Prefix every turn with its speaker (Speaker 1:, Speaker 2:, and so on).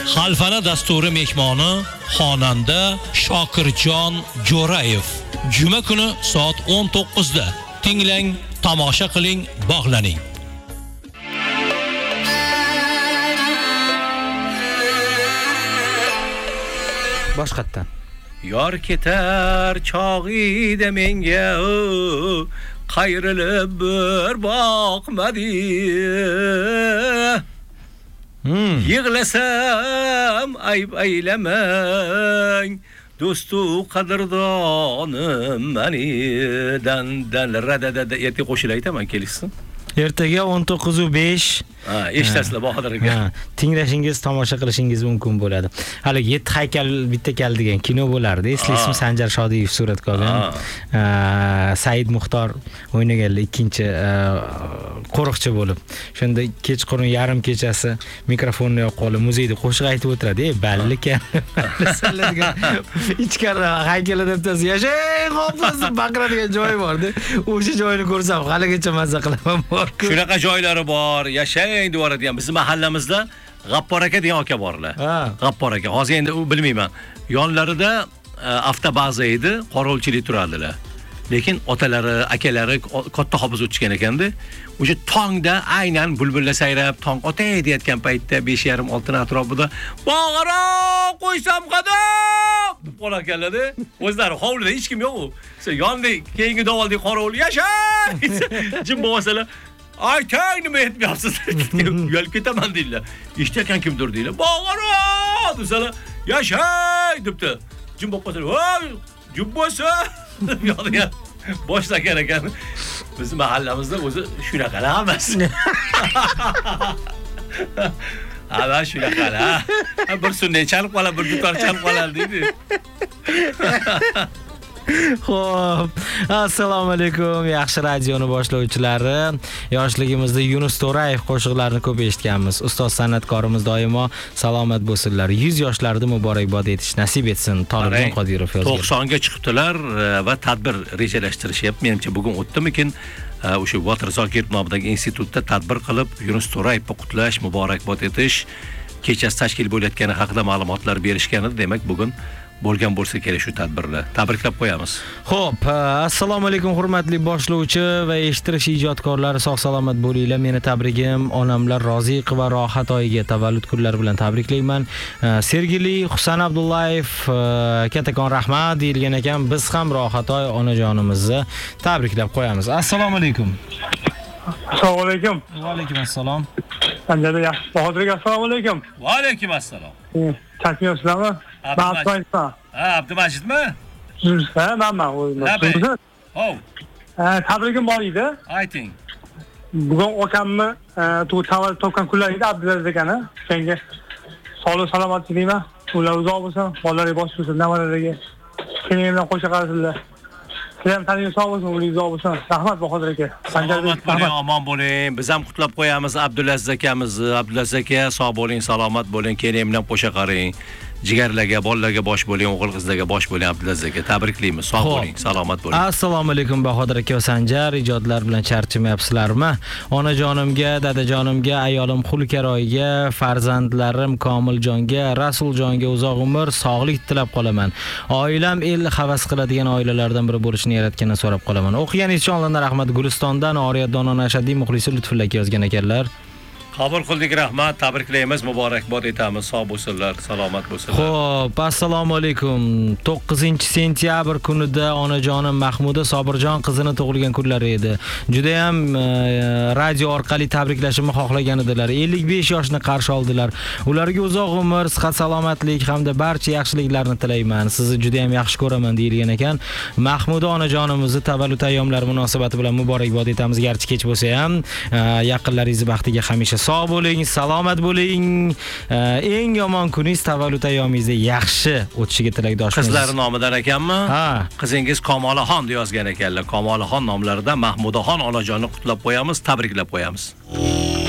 Speaker 1: Xalfana dasturi mehmoni xonanda Shokirjon Jo'rayev. Juma kuni soat 19 da. Tinglang, tomosha qiling, bog'laning.
Speaker 2: Boshqatdan.
Speaker 3: Yor ketar chog'ida menga qayrilib bir boqmadi. Yig'lasam ayb aylamang, do'stu qadrdonim manidan radada erta qo'shil aytaman kelishsin.
Speaker 2: Ertaga 19:05
Speaker 3: eshitasizlar Bahodir aka.
Speaker 2: Tinglashingiz, tomosha qilishingiz mumkin bo'ladi. Hali 7 haykal bitta kal degan kino bo'lardi. Eslaysizmi, Sanjar Shodiyev suratga olgan. Said Muxtor o'ynaganlar ikkinchi qo'riqchi bo'lib. Shunda kechqurun yarim kechasi mikrofonni yoqib olib muzeyda qo'shiq aytib o'tiradi. Ballika. Ichkari haykalida bittasi yashang qo'psiz baqiradigan joyi bor-da. O'sha joyni ko'rsam haligacha mazza qilaman.
Speaker 3: Shunaqa joylari bor, yashang devoradigan. Bizning mahallamizda G'appor aka degan aka borlar. G'appor aka. Hozir endi u bilmayman. Yonlarida avtobaza edi, qorovulchilik turardilar. Lekin otalari, akalari katta hobuz o'tishgan ekanda, o'sha tongda aynan bulbullar sayrab, tong otay deyotgan paytda 5:30-6 atrofida "Bog'aro qo'ysam qadam!" deb qolar ekanlar-da. O'zlari hovlida hech kim yo'q. Yonda keyingi dovoldagi qorovul "Yashay!" jim bo'lsalar "Aytang nima aytmayapsizlar?" Uyalib ketaman deydilar. Eshitgan kimdir deydilar. "Bog'aro!" desalar "Yashay!" debdi. Jim bo'lib qolsalar "Voy, jubbosa!" yodiga boshlagan ekan. Biz mahallamizda o'zi shunaqalar emas. Ana shunaqalar. Bir sunday chalib qoladi, bir dutor chalib qoladi deydi.
Speaker 2: Xo'p, assalomu alaykum, yaxshi radioni boshlovchilari. Yoshligimizda Yunus To'rayev qo'shiqlarini ko'p eshitganmiz. Ustoz san'atkorimiz doimo salomat bo'lsinlar. 100 yoshlarida muborakbod etish nasib etsin. Tolibjon Qodirov yozgan.
Speaker 3: 90 ga chiqibdilar va tadbir rejalashtirishyapti. Menimcha bugun o'tdimikin o'sha Botir Zokirov nomidagi institutda tadbir qilib Yunus To'rayevni qutlash, muborakbod etish kechasi tashkil bo'layotgani haqida ma'lumotlar berishgan edi. Demak, bugun bo'lgan bo'lsa kerak shu tadbirni tabriklab qo'yamiz.
Speaker 2: Xo'p, assalomu alaykum hurmatli boshlovchi va eshittirish ijodkorlari, sog' salomat bo'linglar. Meni tabrigim onamlar Roziq va Rohat oyiga tavallud kunlari bilan tabriklayman. Sergili Husan Abdullayev kattakon rahmat deyilgan ekan. Biz ham Rohat oy onajonimizni tabriklab qo'yamiz. Assalomu alaykum.
Speaker 4: Assalomu alaykum.
Speaker 2: Va alaykum assalom.
Speaker 4: Sanjada yaxshi. Bahodir, assalomu alaykum.
Speaker 3: Va alaykum assalom.
Speaker 4: Chaqmayapsizlarmi?
Speaker 3: Abdumajidmi?
Speaker 4: Men.
Speaker 3: Hov.
Speaker 4: Tabrigim bor edi.
Speaker 3: Ayting.
Speaker 4: Bugun okamni tavallud topgan kunlar edi, Abdulaziz akani. Senga sog'lik salomat tilayman. Ular uzoq bo'lsin, bolalarga bosh bo'lsin, navaralarga. Keyin bilan qo'sha qarasizlar. Sizlar taninglar sog' bo'lsin, ular uzoq bo'lsin. Rahmat Bahodir aka.
Speaker 3: Salomat bo'ling, omon bo'ling. Biz ham qutlab qo'yamiz Abdulaziz akamizni. Abdulaziz aka, sog' bo'ling, salomat bo'ling. Keyin bilan qo'sha qaring. Jigarlarga, bolalarga bosh bo'ling, o'g'il qizlarga bosh bo'ling Abdulaziz aka. Tabriklaymiz. Sog' bo'ling, salomat bo'ling.
Speaker 2: Assalomu alaykum Bahodir aka va Sanjar, ijodlar bilan charchamayapsizlarmi? Onajonimga, dadajonimga, ayolim Xulkaroyga, farzandlarim Komiljonga, Rasuljonga uzoq umr, sog'lik tilab qolaman. Oilam el havas qiladigan oilalardan biri bo'lishini yaratgandan so'rab qolaman. O'qigan ishonlardan rahmat. Gulistondan Oriyat Donon Ashadiy muxlisi Lutfulla aka yozgan ekanlar.
Speaker 3: Qabul qildik, rahmat, tabriklaymiz, muborakbod etamiz, sog' bo'lsinlar, salomat bo'lsinlar.
Speaker 2: Xo'p, assalomu alaykum. 9-sentyabr kunida onajonim Mahmuda Sobirjon qizini tug'ilgan kunlari edi. Juda ham radio orqali tabriklashimni xohlagan edilar. 55 yoshni qarshi oldilar. Ularga uzoq umr, sihat, salomatlik hamda barcha yaxshiliklarni tilayman. Sizni juda ham yaxshi ko'raman deyilgan ekan. Mahmuda onajonimizni tavallud ayyomlari munosabati bilan muborakbod etamiz. Garchi kech bo'lsa ham, yaqinlaringiz baxtiga hamisha sog' bo'ling, salomat bo'ling. Eng yomon kuningiz tavallud ayyomingizda yaxshi o'tishiga tilakdoshmiz.
Speaker 3: Qizlari nomidan ekanmi?
Speaker 2: Ha.
Speaker 3: Qizingiz Komolaxon deb yozgan ekanlar. Komolaxon nomlaridan Mahmudaxon onajonni qutlab qo'yamiz, tabriklab qo'yamiz.